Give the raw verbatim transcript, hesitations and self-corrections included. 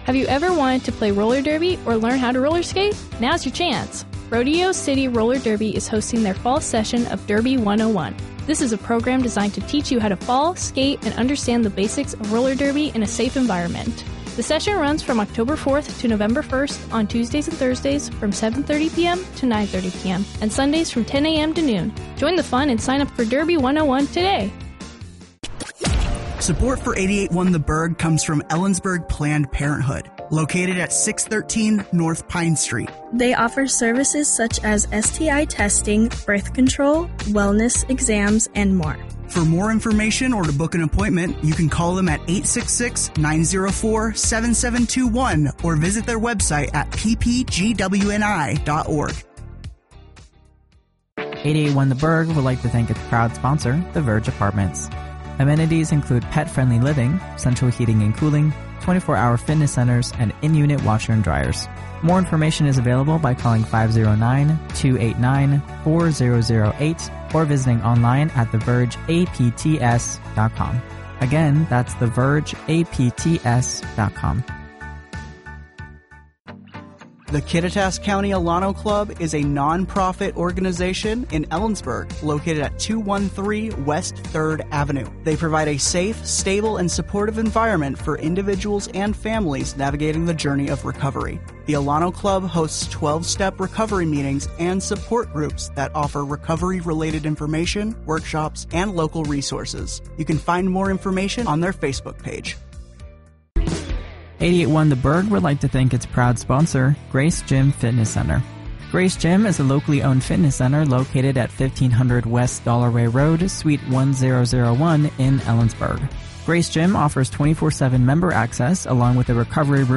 Have you ever wanted to play roller derby or learn how to roller skate? Now's your chance. Rodeo City Roller Derby is hosting their fall session of Derby one oh one. This is a program designed to teach you how to fall, skate, and understand the basics of roller derby in a safe environment. The session runs from October fourth to November first on Tuesdays and Thursdays from seven thirty p.m. to nine thirty p.m. and Sundays from ten a.m. to noon. Join the fun and sign up for Derby one oh one today. Support for eighty-eight point one The Berg comes from Ellensburg Planned Parenthood, located at six thirteen North Pine Street. They offer services such as S T I testing, birth control, wellness exams, and more. For more information or to book an appointment, you can call them at eight six six, nine zero four, seven seven two one or visit their website at p p g w n i dot org. eighty-eight point one The Berg would like to thank its proud sponsor, The Verge Apartments. Amenities include pet-friendly living, central heating and cooling, twenty-four hour fitness centers, and in-unit washer and dryers. More information is available by calling five oh nine, two eight nine, four zero zero eight or visiting online at the verge a p t s dot com. Again, that's the verge a p t s dot com. The Kittitas County Alano Club is a non-profit organization in Ellensburg located at two thirteen West third Avenue. They provide a safe, stable, and supportive environment for individuals and families navigating the journey of recovery. The Alano Club hosts twelve-step recovery meetings and support groups that offer recovery-related information, workshops, and local resources. You can find more information on their Facebook page. eighty-eight point one The Berg would like to thank its proud sponsor, Grace Gym Fitness Center. Grace Gym is a locally owned fitness center located at fifteen hundred West Dollarway Road, Suite one thousand one in Ellensburg. Grace Gym offers twenty-four seven member access along with a recovery room